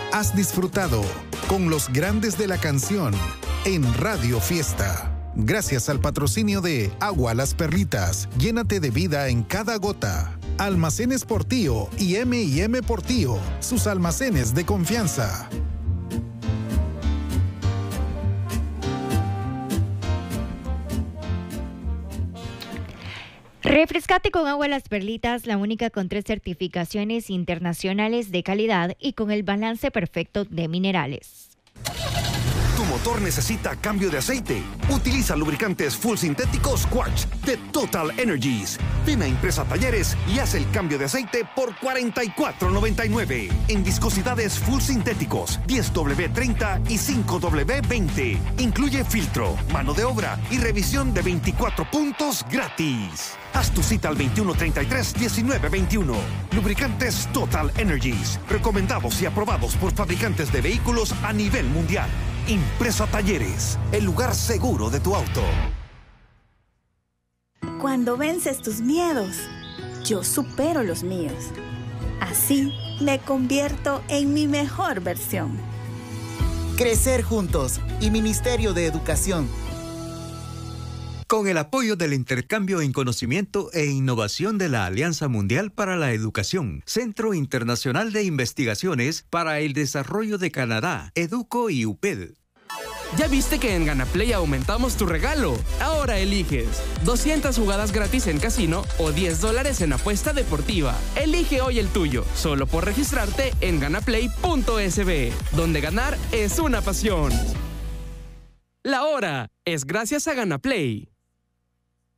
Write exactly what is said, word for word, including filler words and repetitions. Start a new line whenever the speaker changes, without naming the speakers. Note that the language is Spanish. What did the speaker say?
Has disfrutado con los grandes de la canción en Radio Fiesta. Gracias al patrocinio de Agua Las Perlitas, llénate de vida en cada gota. Almacenes Portillo y eme y eme Portillo, sus almacenes de confianza.
Refrescate con Agua Las Perlitas, la única con tres certificaciones internacionales de calidad y con el balance perfecto de minerales.
Tu motor necesita cambio de aceite. Utiliza lubricantes full sintéticos Quartz de Total Energies. Ven a Impresa Talleres y haz el cambio de aceite por cuarenta y cuatro noventa y nueve. En viscosidades full sintéticos diez doble treinta y cinco doble veinte. Incluye filtro, mano de obra y revisión de veinticuatro puntos gratis. Haz tu cita al veintiuno treinta y tres diecinueve veintiuno. Lubricantes Total Energies. Recomendados y aprobados por fabricantes de vehículos a nivel mundial. Impresa Talleres, el lugar seguro de tu auto.
Cuando vences tus miedos, yo supero los míos. Así me convierto en mi mejor versión.
Crecer juntos y Ministerio de Educación.
Con el apoyo del intercambio en conocimiento e innovación de la Alianza Mundial para la Educación, Centro Internacional de Investigaciones para el Desarrollo de Canadá, Educo y U P E D.
¿Ya viste que en GanaPlay aumentamos tu regalo? Ahora eliges doscientas jugadas gratis en casino o diez dólares en apuesta deportiva. Elige hoy el tuyo, solo por registrarte en ganaplay punto es be, donde ganar es una pasión. La hora es gracias a GanaPlay.